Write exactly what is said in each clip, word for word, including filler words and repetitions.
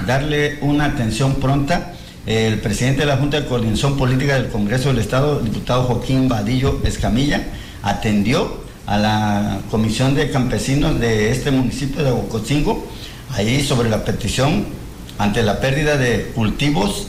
darle una atención pronta. El presidente de la Junta de Coordinación Política del Congreso del Estado, el diputado Joaquín Vadillo Escamilla, atendió a la Comisión de Campesinos de este municipio de Huacotzingo, ahí sobre la petición ante la pérdida de cultivos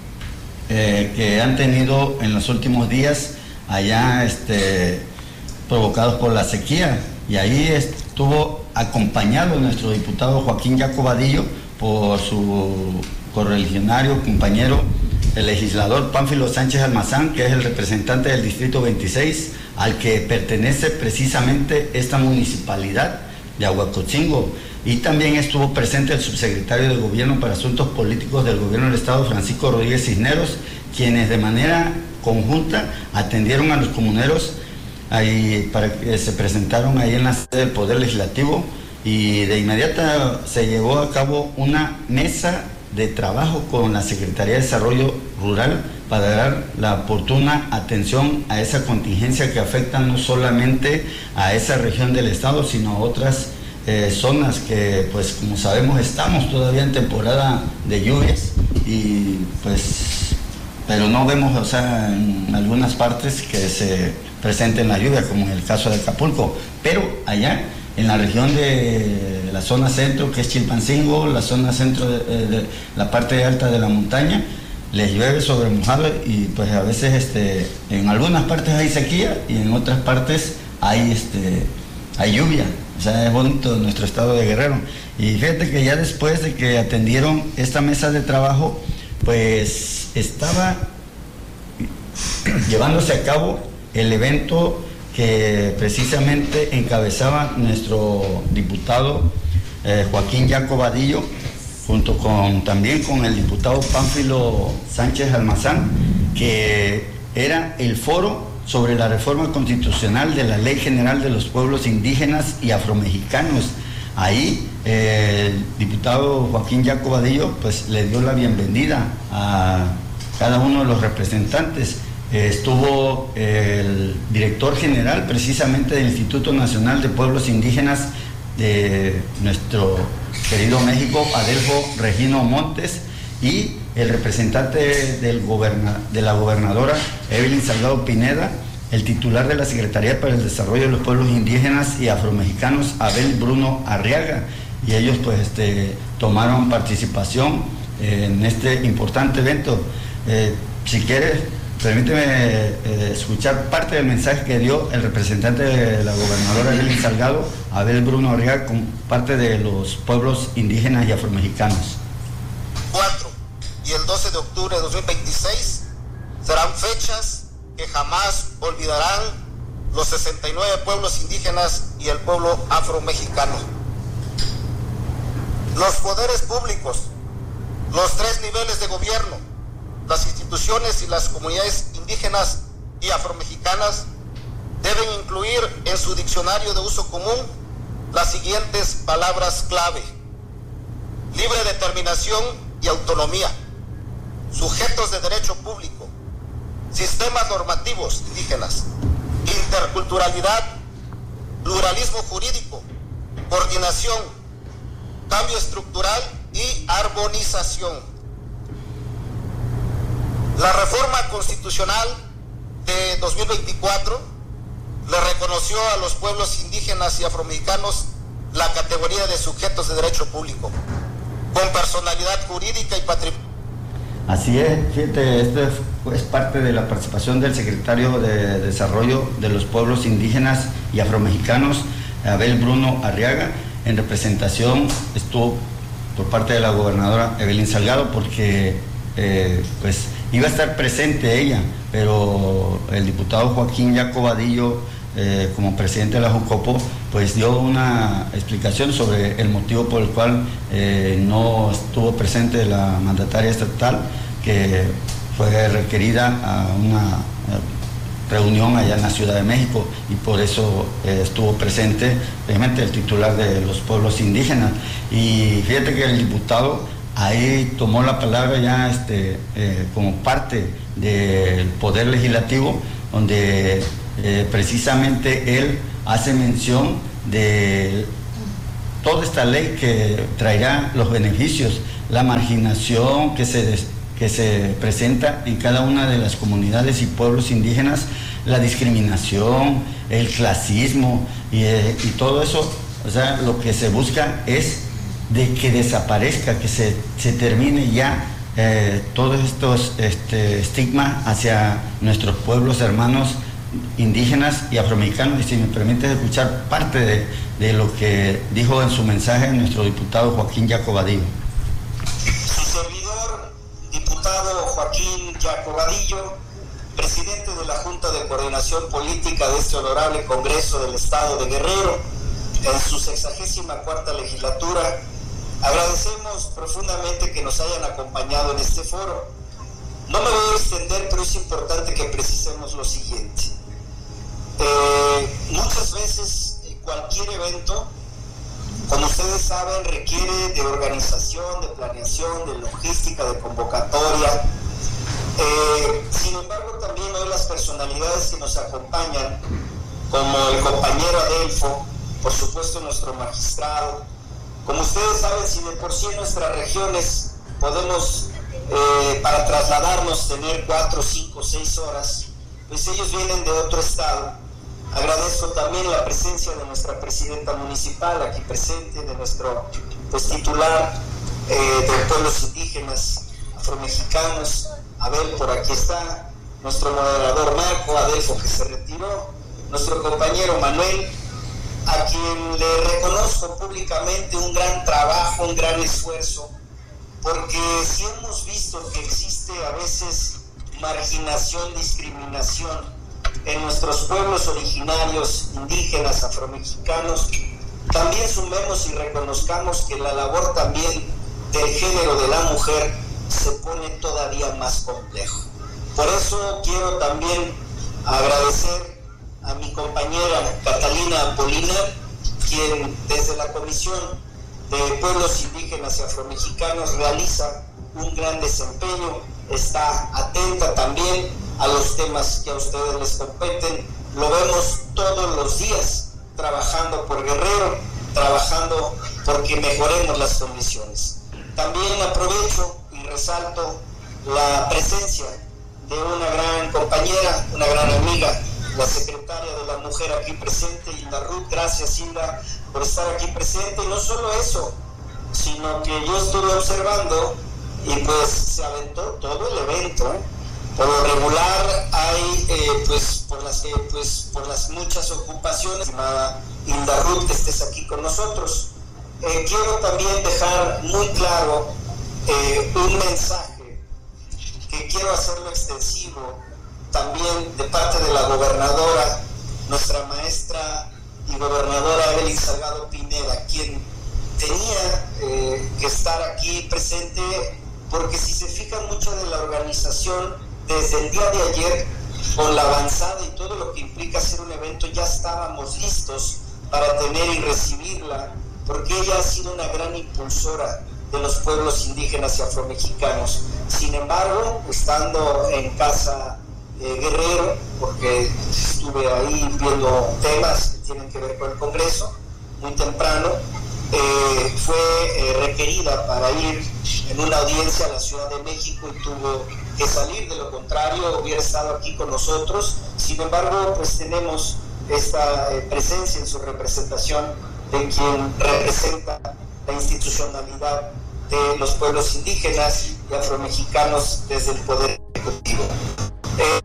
eh, que han tenido en los últimos días allá este, provocados por la sequía. Y ahí estuvo acompañado nuestro diputado Joaquín Yaco Vadillo por su correligionario, compañero, el legislador Pánfilo Sánchez Almazán, que es el representante del Distrito veintiséis, al que pertenece precisamente esta municipalidad de Huacotzingo. Y también estuvo presente el subsecretario de Gobierno para Asuntos Políticos del Gobierno del Estado, Francisco Rodríguez Cisneros, quienes de manera conjunta atendieron a los comuneros ahí para que se presentaron ahí en la sede del Poder Legislativo, y de inmediata se llevó a cabo una mesa de trabajo con la Secretaría de Desarrollo Rural para dar la oportuna atención a esa contingencia que afecta no solamente a esa región del estado, sino a otras eh, zonas que, pues como sabemos, estamos todavía en temporada de lluvias, y pues, pero no vemos, o sea, en algunas partes que se presenten la lluvia, como en el caso de Acapulco, pero allá en la región de la zona centro, que es Chilpancingo, la zona centro de, de la parte alta de la montaña, les llueve sobre mojado, y pues a veces este, en algunas partes hay sequía y en otras partes hay, este, hay lluvia. O sea, es bonito nuestro estado de Guerrero. Y fíjate que ya después de que atendieron esta mesa de trabajo, pues estaba llevándose a cabo el evento que precisamente encabezaba nuestro diputado eh, Joaquín Yaco Vadillo, junto con también con el diputado Pánfilo Sánchez Almazán, que era el foro sobre la reforma constitucional de la Ley General de los Pueblos Indígenas y Afromexicanos. Ahí eh, el diputado Joaquín Yaco Vadillo pues le dio la bienvenida a cada uno de los representantes. Eh, estuvo el director general precisamente del Instituto Nacional de Pueblos Indígenas de nuestro querido México, Adelfo Regino Montes, y el representante del goberna, de la gobernadora Evelyn Salgado Pineda, el titular de la Secretaría para el Desarrollo de los Pueblos Indígenas y Afromexicanos, Abel Bruno Arriaga, y ellos pues este, tomaron participación en este importante evento. Eh, si quieres, permíteme eh, escuchar parte del mensaje que dio el representante de la gobernadora Evelyn Salgado, Abel Bruno Arriaga, con parte de los pueblos indígenas y afromexicanos. cuatro y el doce de octubre de dos mil veintiséis serán fechas que jamás olvidarán los sesenta y nueve pueblos indígenas y el pueblo afromexicano. Los poderes públicos, los tres niveles de gobierno, las instituciones y las comunidades indígenas y afromexicanas deben incluir en su diccionario de uso común las siguientes palabras clave: libre determinación y autonomía, sujetos de derecho público, sistemas normativos indígenas, interculturalidad, pluralismo jurídico, coordinación, cambio estructural y armonización. La reforma constitucional de dos mil veinticuatro le reconoció a los pueblos indígenas y afromexicanos la categoría de sujetos de derecho público, con personalidad jurídica y patrimonio. Así es, fíjate, esto es, es parte de la participación del secretario de Desarrollo de los Pueblos Indígenas y Afromexicanos, Abel Bruno Arriaga. En representación estuvo por parte de la gobernadora Evelyn Salgado, porque eh, pues iba a estar presente ella, pero el diputado Joaquín Yaco Vadillo, eh, como presidente de la Jucopo, pues dio una explicación sobre el motivo por el cual eh, no estuvo presente la mandataria estatal, que fue requerida a una reunión allá en la Ciudad de México, y por eso eh, estuvo presente precisamente el titular de los pueblos indígenas. Y fíjate que el diputado ahí tomó la palabra ya este, eh, como parte del Poder Legislativo, donde eh, precisamente él hace mención de toda esta ley que traerá los beneficios la marginación que se, des, que se presenta en cada una de las comunidades y pueblos indígenas, la discriminación, el clasismo y, eh, y todo eso. O sea, lo que se busca es de que desaparezca, que se, se termine ya eh, todos estos este, estigmas hacia nuestros pueblos hermanos indígenas y afroamericanos. Y si me permite escuchar parte de, de lo que dijo en su mensaje nuestro diputado Joaquín Jacobadillo. Su servidor, diputado Joaquín Jacobadillo, presidente de la Junta de Coordinación Política de este honorable Congreso del Estado de Guerrero, en su sexagésima cuarta legislatura, agradecemos profundamente que nos hayan acompañado en este foro. No me voy a extender, pero es importante que precisemos lo siguiente. Eh, muchas veces cualquier evento, como ustedes saben, requiere de organización, de planeación, de logística, de convocatoria. Eh, sin embargo, también hoy las personalidades que nos acompañan, como el compañero Adelfo, por supuesto nuestro magistrado, como ustedes saben, si de por sí en nuestras regiones podemos, eh, para trasladarnos, tener cuatro, cinco, seis horas, pues ellos vienen de otro estado. Agradezco también la presencia de nuestra presidenta municipal aquí presente, de nuestro pues, titular eh, de pueblos indígenas afromexicanos, Abel por aquí está, nuestro moderador Marco, Adelfo que se retiró, nuestro compañero Manuel, a quien le reconozco públicamente un gran trabajo, un gran esfuerzo, porque si hemos visto que existe a veces marginación, discriminación en nuestros pueblos originarios, indígenas, afromexicanos, también sumemos y reconozcamos que la labor también del género de la mujer se pone todavía más complejo. Por eso quiero también agradecer a mi compañera Catalina Apolinar, quien desde la Comisión de Pueblos Indígenas y Afromexicanos realiza un gran desempeño, está atenta también a los temas que a ustedes les competen. Lo vemos todos los días trabajando por Guerrero, trabajando porque mejoremos las condiciones. También aprovecho y resalto la presencia de una gran compañera, una gran amiga, la secretaria de la Mujer aquí presente, Hilda Ruth. Gracias, Hilda, por estar aquí presente. Y no solo eso, sino que yo estuve observando y pues se aventó todo el evento. Por lo regular hay, eh, pues, por las, eh, pues, por las muchas ocupaciones, estimada Hilda Ruth, que estés aquí con nosotros. Eh, quiero también dejar muy claro eh, un mensaje que quiero hacerlo extensivo también de parte de la gobernadora, nuestra maestra y gobernadora Evelyn Salgado Pineda, quien tenía eh, que estar aquí presente, porque si se fijan, mucho de la organización desde el día de ayer, con la avanzada y todo lo que implica hacer un evento, ya estábamos listos para tener y recibirla, porque ella ha sido una gran impulsora de los pueblos indígenas y afromexicanos. Sin embargo, estando en casa eh, Guerrero, porque estuve ahí viendo temas que tienen que ver con el Congreso, muy temprano, eh, fue eh, requerida para ir en una audiencia a la Ciudad de México y tuvo que salir. De lo contrario, hubiera estado aquí con nosotros. Sin embargo, pues tenemos esta eh, presencia en su representación de quien representa la institucionalidad de los pueblos indígenas y afromexicanos desde el Poder Ejecutivo. Eh,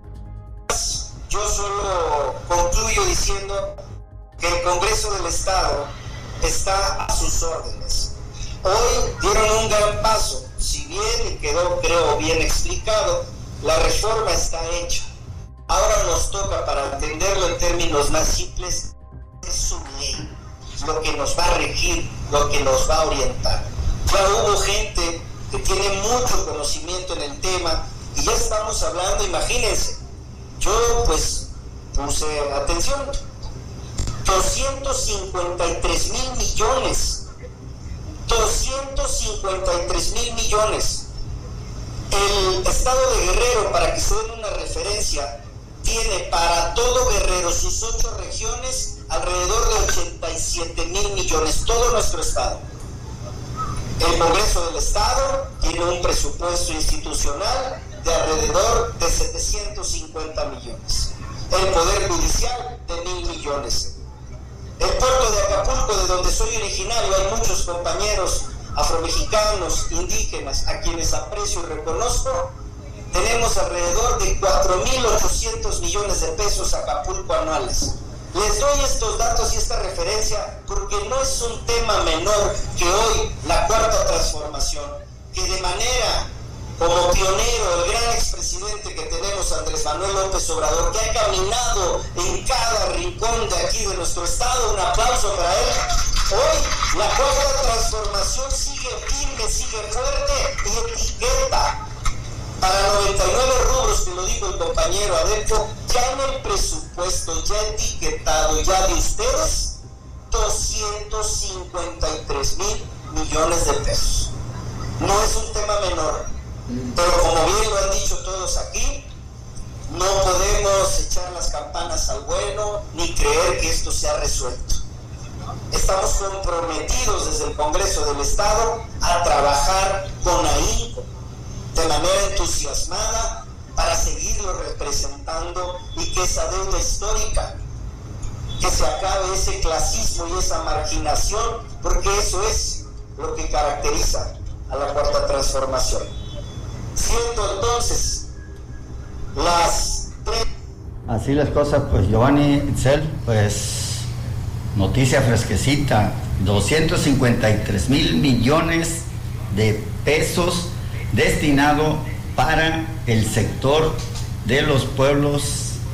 yo solo concluyo diciendo que el Congreso del Estado está a sus órdenes. Hoy dieron un gran paso, si bien, y quedó creo bien explicado, la reforma está hecha. Ahora nos toca, para entenderlo en términos más simples, es su ley, lo que nos va a regir, lo que nos va a orientar. Ya hubo gente que tiene mucho conocimiento en el tema y ya estamos hablando, imagínense, yo pues puse atención, doscientos cincuenta y tres mil millones, doscientos cincuenta y tres mil millones. El estado de Guerrero, para que se den una referencia, tiene para todo Guerrero, sus ocho regiones, alrededor de ochenta y siete mil millones, todo nuestro estado. El Congreso del Estado tiene un presupuesto institucional de alrededor de setecientos cincuenta millones. El Poder Judicial de mil millones. El puerto de Acapulco, de donde soy originario, hay muchos compañeros afromexicanos, indígenas, a quienes aprecio y reconozco. Tenemos alrededor de cuatro mil ochocientos millones de pesos Acapulco anuales. Les doy estos datos y esta referencia porque no es un tema menor que hoy la Cuarta Transformación, que de manera como pionero, el gran expresidente que tenemos, Andrés Manuel López Obrador, que ha caminado en cada rincón de aquí de nuestro estado, un aplauso para él. Hoy la Cuarta Transformación sigue firme, sigue fuerte y etiqueta para noventa y nueve rubros, que lo dijo el compañero Adelfo, ya en el presupuesto, ya etiquetado, ya de ustedes, doscientos cincuenta y tres mil millones de pesos. No es un tema menor, pero como bien lo han dicho todos aquí, no podemos echar las campanas al vuelo ni creer que esto se ha resuelto. Estamos comprometidos desde el Congreso del Estado a trabajar con ahínco, de manera entusiasmada, para seguirlo representando y que esa deuda histórica, que se acabe ese clasismo y esa marginación, porque eso es lo que caracteriza a la Cuarta Transformación. Siendo entonces las tres... Así las cosas, pues Giovanni Itzel, pues noticia fresquecita, doscientos cincuenta y tres mil millones de pesos destinado para el sector de los pueblos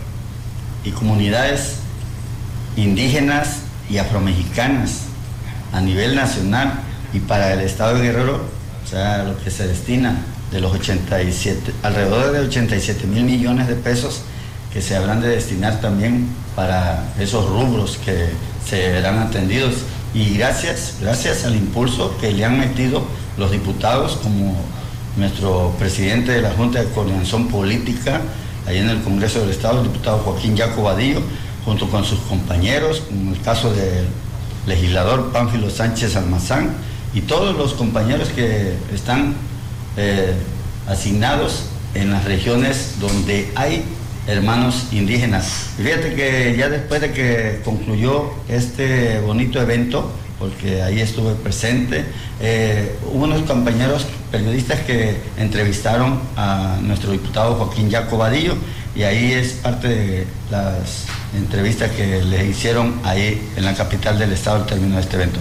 y comunidades indígenas y afromexicanas a nivel nacional, y para el estado de Guerrero, o sea, lo que se destina de los ochenta y siete, alrededor de ochenta y siete mil millones de pesos que se habrán de destinar también para esos rubros que se verán atendidos. Y gracias, gracias al impulso que le han metido los diputados, como nuestro presidente de la Junta de Coordinación Política, ahí en el Congreso del Estado, el diputado Joaquín Yaco Vadillo, junto con sus compañeros, en el caso del legislador Pánfilo Sánchez Almazán, y todos los compañeros que están eh, asignados en las regiones donde hay hermanos indígenas. Y fíjate que ya después de que concluyó este bonito evento, porque ahí estuve presente, eh, hubo unos compañeros periodistas que entrevistaron a nuestro diputado Joaquín Yaco Vadillo, y ahí es parte de las entrevistas que le hicieron ahí en la capital del estado al término de este evento.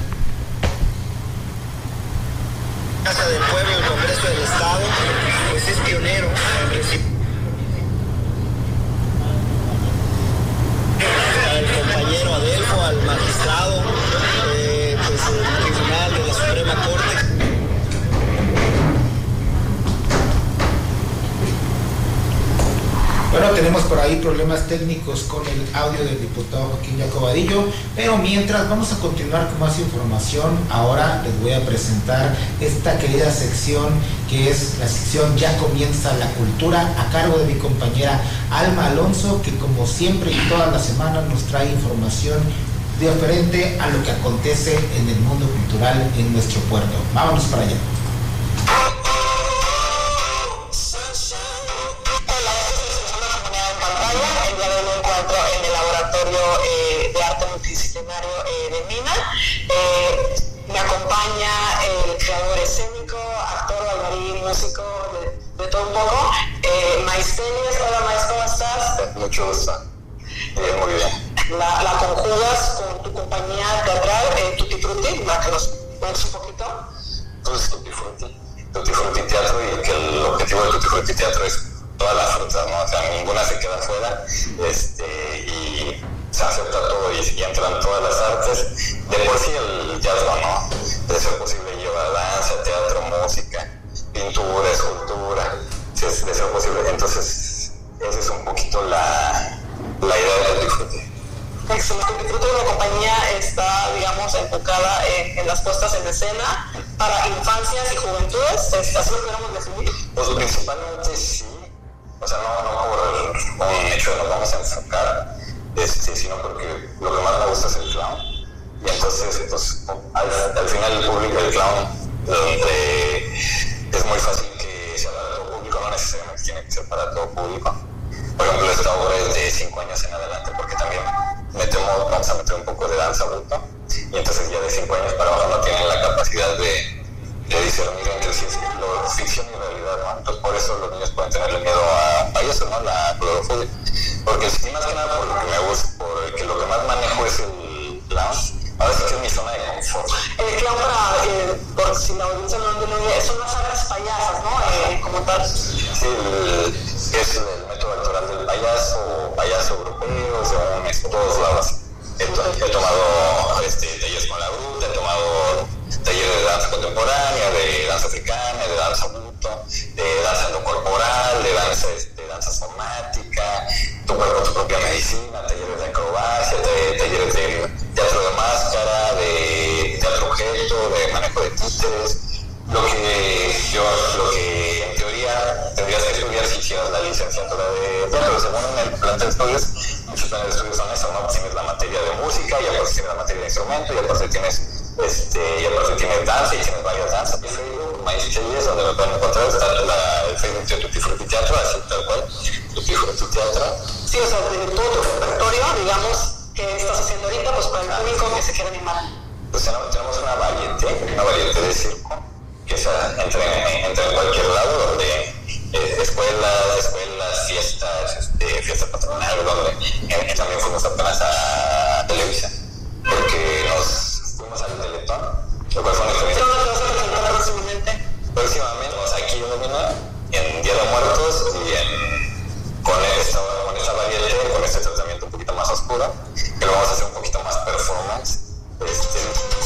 Casa del Pueblo, el Congreso del Estado, pues es pionero en recibir al compañero Adelfo, al magistrado, eh, pues el tribunal de la Suprema Corte. Bueno, tenemos por ahí problemas técnicos con el audio del diputado Joaquín Yaco Vadillo, pero mientras vamos a continuar con más información. Ahora les voy a presentar esta querida sección, que es la sección Ya Comienza la Cultura, a cargo de mi compañera Alma Alonso, que como siempre y todas las semanas nos trae información diferente a lo que acontece en el mundo cultural en nuestro puerto. Vámonos para allá. En el laboratorio eh, de arte multidisciplinario eh, de Mina. Eh, me acompaña el creador escénico, actor, bailarín, músico, de, de todo un poco. Eh, Maistelis, hola Mais, ¿cómo estás? Mucho gusto. Eh, muy bien. La, la conjugas con tu compañía teatral, eh, Tutti Frutti, ¿la que nos cuentes un poquito? Pues Tutti Frutti, Tutti Frutti Teatro, y que el objetivo de Tutti Frutti Teatro es todas las frutas, ¿no? O sea, ninguna se queda fuera, este, y se acepta todo y, y entran todas las artes. De por sí el teatro, ¿no? De ser posible lleva danza, teatro, música, pintura, escultura, si es de ser posible. Entonces, esa es un poquito la, la idea del Disfrute. Excelente. El Disfrute de la compañía está, digamos, enfocada en, en las puestas en escena para infancias y juventudes. ¿Así lo podemos definir? Pues principalmente sí. O sea, no, no por un hecho de nos vamos a enfocar, este, sino porque lo que más me gusta es el clown. Y entonces, pues, al, al final el público, el clown, donde es muy fácil que sea para todo público, no necesariamente tiene que ser para todo público. Por ejemplo, esta obra es de cinco años en adelante, porque también metemos, vamos a meter un poco de danza bruto, y entonces ya de cinco años para abajo no tienen la capacidad de, de discernir entre lo, ficción y realidad, ¿no? Entonces por eso los niños pueden tenerle miedo a payasos, ¿no? La clorofobia. Porque sí, más que nada por lo que me gusta, porque lo que más manejo es el clown. Ahora sí que es mi zona de confort. El clown, para, eh, por si la audiencia no entiende, son las artes payasas, ¿no? Eh, como tal. Sí, el, es el método actoral del payaso, payaso europeo, según en todos lados. He, he tomado este, talleres con la bruta, he tomado talleres de danza contemporánea, de danza africana, de danza buto, de danza no corporal, de danza, de danza somática, tu cuerpo, tu propia medicina, talleres de acrobacia, de, talleres de teatro de máscara, de teatro objeto, de manejo de títeres. Lo que yo, lo que en teoría tendrías que estudiar si hicieras la licenciatura de teatro, según en el plan de estudios, muchos planes de estudios son eso, ¿no? Tienes la materia de música, y aparte tienes la materia de instrumento, y aparte tienes, este, y aparte tienes danza, y tienes varias danzas. Mi Facebook, Maíz Cheyes, donde me pueden encontrar, está la, el Facebook de Tutti Frutti Teatro, así tal cual, Tutti Frutti Teatro. Sí, o sea, de todo tu repertorio, digamos, que estás haciendo ahorita, pues para el público que se quiera animar. Pues tenemos una variante, una variante de circo, que entra, entra en cualquier lado, donde eh, escuelas, escuelas, fiestas, este, fiesta patronal, donde eh, también fuimos apenas a Televisa, porque nos fuimos al Teletón, lo cual fue una experiencia. ¿Dónde te vas a presentar próximamente? Próximamente, aquí en Domina, en Día de Muertos, y en, con, esta, con esta variante, con este tratamiento un poquito más oscuro, que lo vamos a hacer un poquito más performance. Este,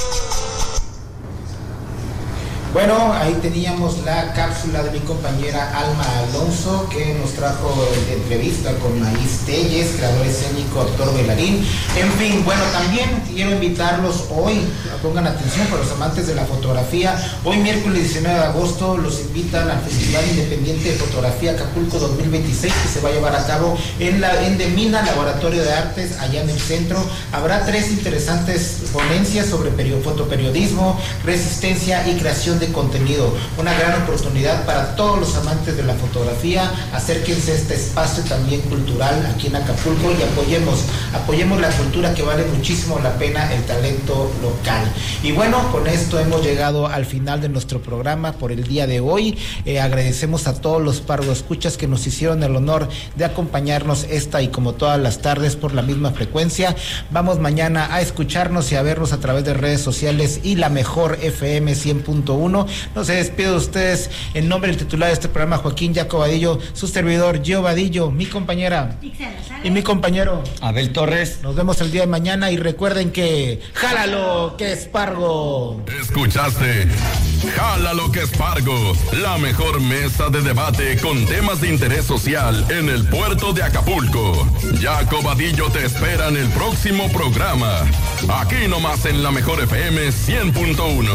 Bueno, ahí teníamos la cápsula de mi compañera Alma Alonso, que nos trajo de entrevista con Maíz Telles, creador escénico, actor, bailarín. En fin, bueno, también quiero invitarlos hoy, pongan atención para los amantes de la fotografía. Hoy miércoles diecinueve de agosto los invitan al Festival Independiente de Fotografía Acapulco dos mil veintiséis, que se va a llevar a cabo en la en Demina, Laboratorio de Artes, allá en el centro. Habrá tres interesantes ponencias sobre fotoperiodismo, resistencia y creación de contenido. Una gran oportunidad para todos los amantes de la fotografía. Acérquense a este espacio también cultural aquí en Acapulco y apoyemos, apoyemos la cultura, que vale muchísimo la pena el talento local. Y bueno, con esto hemos llegado al final de nuestro programa por el día de hoy. Eh, agradecemos a todos los Pargo Escuchas que nos hicieron el honor de acompañarnos esta y como todas las tardes por la misma frecuencia. Vamos mañana a escucharnos y a vernos a través de redes sociales y la mejor F M cien punto uno. No se despide de ustedes en nombre del titular de este programa, Joaquín Yaco Vadillo, su servidor Gio Vadillo, mi compañera y mi compañero Abel Torres. Nos vemos el día de mañana y recuerden que ¡jálalo que es Pargo! Escuchaste Jálalo que es Pargo, la mejor mesa de debate con temas de interés social en el puerto de Acapulco. Yaco Vadillo te espera en el próximo programa, aquí nomás en la mejor F M cien punto uno.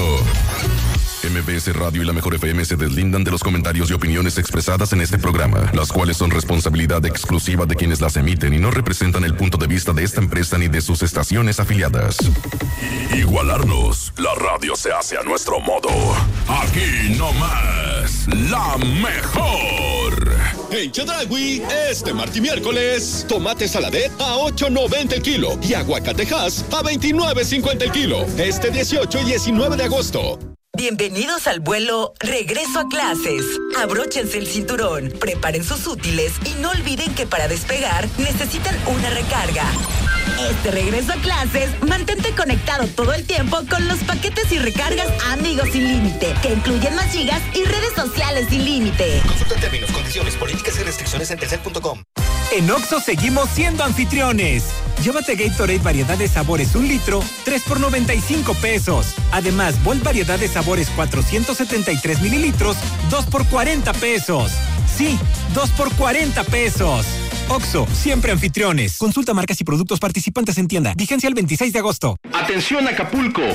M B S Radio y la mejor F M se deslindan de los comentarios y opiniones expresadas en este programa, las cuales son responsabilidad exclusiva de quienes las emiten y no representan el punto de vista de esta empresa ni de sus estaciones afiliadas. Igualarnos, la radio se hace a nuestro modo. Aquí nomás, la mejor. En Chedraui, este martes y miércoles, tomate saladet a ocho noventa el kilo y aguacatejas a veintinueve cincuenta el kilo. Este dieciocho y diecinueve de agosto. Bienvenidos al vuelo Regreso a Clases. Abróchense el cinturón, preparen sus útiles y no olviden que para despegar necesitan una recarga. Este regreso a clases, mantente conectado todo el tiempo con los paquetes y recargas Amigos Sin Límite, que incluyen más gigas y redes sociales sin límite. Consulta términos, condiciones, políticas y restricciones en telcel punto com. En Oxxo seguimos siendo anfitriones. Llévate Gatorade variedad de sabores un litro, tres por noventa y cinco pesos. Además, Volt variedad de sabores cuatrocientos setenta y tres mililitros, dos por cuarenta pesos. Sí, dos por cuarenta pesos. Oxxo, siempre anfitriones. Consulta marcas y productos participantes en tienda. Vigencia el veintiséis de agosto. Atención Acapulco,